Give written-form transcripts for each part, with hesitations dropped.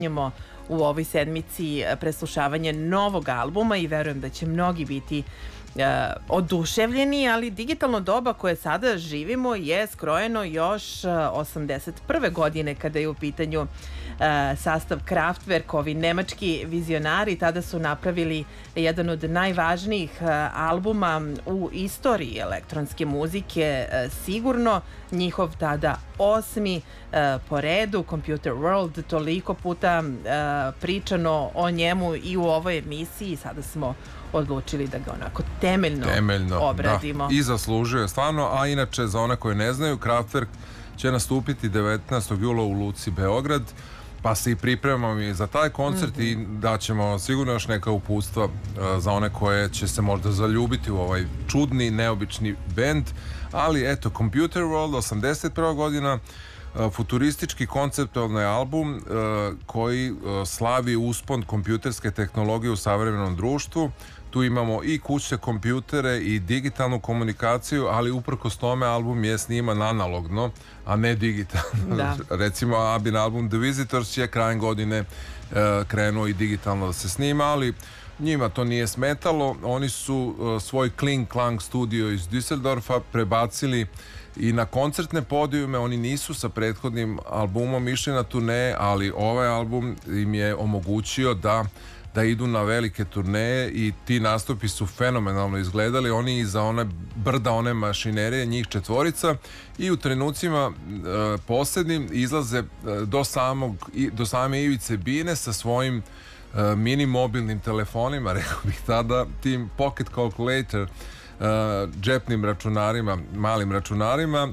Počinjemo u ovoj sedmici preslušavanje novog albuma i verujem da će mnogi biti oduševljeni, ali digitalno doba koje sada živimo je skrojeno još 81. godine kada je u pitanju sastav Kraftwerk, ovi nemački vizionari. Tada su napravili jedan od najvažnijih albuma u istoriji elektronske muzike, sigurno njihov tada 8. po redu, Computer World, toliko puta pričano o njemu i u ovoj emisiji. Sada smo odlučili da ga onako temeljno obradimo. Da, i zaslužuje stvarno, a inače za one koje ne znaju, Kraftwerk će nastupiti 19. jula u Luci Beograd, pa se i pripremamo i za taj koncert i daćemo sigurno još neka uputstva za one koje će se možda zaljubiti u ovaj čudni, neobični bend, ali eto, Computer World, 81. godina, futuristički konceptualni album koji slavi uspon kompjuterske tehnologije u savremenom društvu. Tu imamo i kućne kompjutere i digitalnu komunikaciju, ali uprkos tome album je sniman analogno, a ne digitalno. Da. Recimo Abin album The Visitors je krajem godine krenuo i digitalno da se snima, ali njima to nije smetalo. Oni su svoj Kling Klang studio iz Düsseldorfa prebacili i na koncertne podijume. Oni nisu sa prethodnim albumom išli na turneje, ali ovaj album im je omogućio da idu na velike turneje i ti nastupi su fenomenalno izgledali. Oni iza one brda, one mašinerije, njih četvorica, i u trenucima poslednjim izlaze do same ivice bine sa svojim mini mobilnim telefonima, rekao bih tada, tim pocket calculator, džepnim računarima, malim računarima,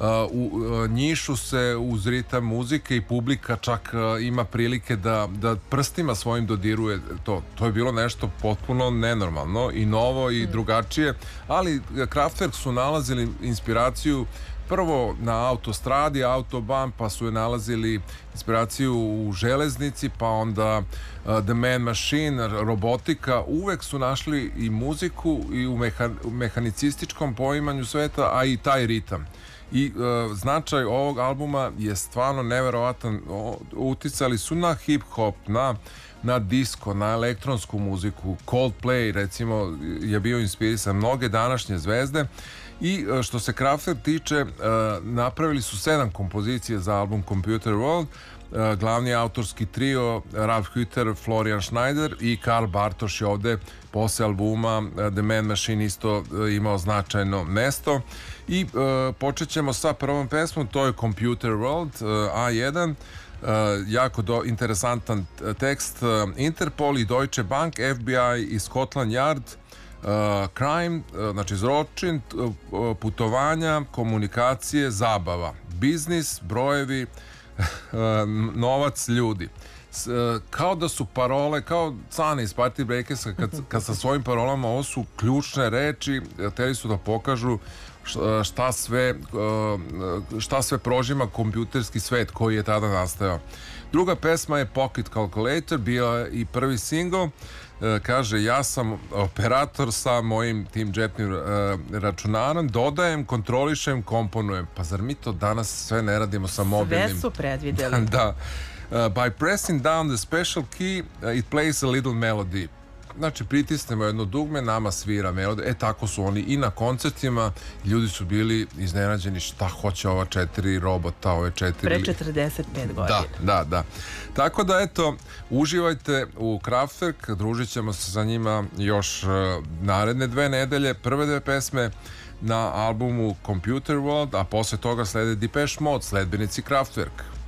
njišu se uz ritam muzike i publika čak ima prilike da prstima svojim dodiruje to. To je bilo nešto potpuno nenormalno i novo i drugačije, ali Kraftwerk su nalazili inspiraciju prvo na autostradi, autobahn, pa su je nalazili inspiraciju u železnici, pa onda The Man Machine, robotika. Uvek su našli i muziku i u mehanicističkom poimanju sveta, a i taj ritam. I značaj ovog albuma je stvarno neverovatan. Uticali su na hip-hop, na disco, na elektronsku muziku. Coldplay, recimo, je bio inspirisan mnoge današnje zvezde. I što se Kraftwerk tiče, napravili su 7 kompozicije za album Computer World. Glavni autorski trio Ralf Hütter, Florian Schneider i Karl Bartoš je ovde posle albuma The Man Machine isto imao značajno mesto. I počet ćemo sa prvom pesmom, to je Computer World, A1. Jako interesantan tekst. Interpol i Deutsche Bank, FBI i Scotland Yard, crime, znači zločin, putovanja, komunikacije, zabava, biznis, brojevi, novac, ljudi. Kao da su parole, kao Cane iz Party Breakersa kad sa svojim parolama, ovo su ključne reči, hteli su da pokažu šta sve prožima kompjuterski svet koji je tada nastajao. Druga pesma je Pocket Calculator, bio i prvi single. Kaže, ja sam operator sa mojim tim džepnim računarom, dodajem, kontrolišem, komponujem. Pa zar mi to danas sve ne radimo sa mobilnim? Sve su predvideli. Da. By pressing down the special key, it plays a little melody. Znači, pritisnemo jedno dugme, nama svira melodija. Tako su oni i na koncertima. Ljudi su bili iznenađeni šta hoće ova 4 robota, ove 4... Pre 45 godina. Da. Tako da, eto, uživajte u Kraftwerk, družit ćemo se sa njima još naredne 2 nedelje. Prve 2 pesme na albumu Computer World, a posle toga slede Depeche Mode, sledbenici Kraftwerk.